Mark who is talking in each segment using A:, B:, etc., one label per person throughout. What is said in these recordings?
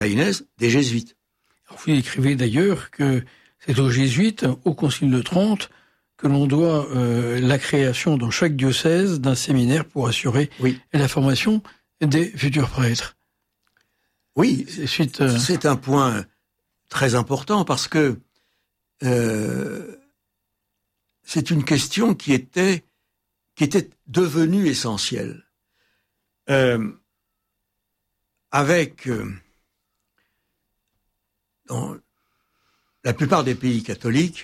A: Inès, des jésuites.
B: Alors, vous écrivez d'ailleurs que c'est aux jésuites, au Concile de Trente, que l'on doit la création dans chaque diocèse d'un séminaire pour assurer la formation des futurs prêtres.
A: Oui, c'est un point très important parce que c'est une question qui était devenue essentielle. Dans la plupart des pays catholiques,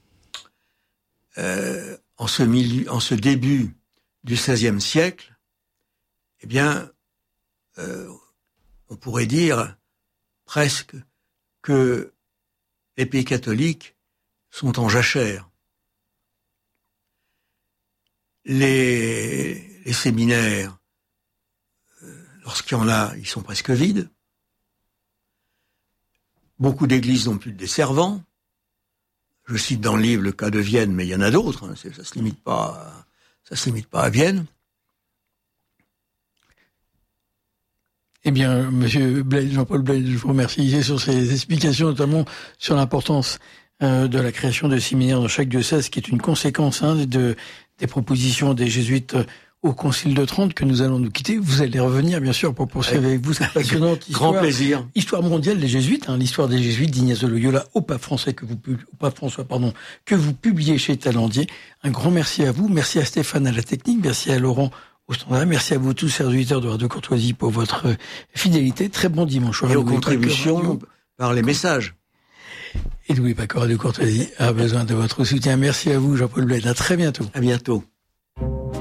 A: en ce début du XVIe siècle, eh bien, on pourrait dire presque que les pays catholiques sont en jachère. Les séminaires, lorsqu'il y en a, ils sont presque vides. Beaucoup d'églises n'ont plus de desservants. Je cite dans le livre le cas de Vienne, mais il y en a d'autres. Hein, ça se limite pas à Vienne.
B: Eh bien, Monsieur Blaise, Jean-Paul Blaise, je vous remercie sur ces explications, notamment sur l'importance de la création de séminaires dans chaque diocèse, qui est une conséquence des propositions des jésuites au Concile de Trente, que nous allons nous quitter. Vous allez revenir, bien sûr, pour poursuivre avec vous cette passionnante histoire.
A: Grand plaisir.
B: Histoire mondiale des jésuites, l'histoire des jésuites d'Ignace de Loyola au pape François, que vous publiez chez Talendier. Un grand merci à vous. Merci à Stéphane à la technique. Merci à Laurent au standard. Merci à vous tous, chers auditeurs de Radio Courtoisie, pour votre fidélité. Très bon dimanche.
A: Et aux contributions par les messages.
B: Et n'oubliez pas que Radio Courtoisie a besoin de votre soutien. Merci à vous, Jean-Paul Blaise. À très bientôt.
A: À bientôt.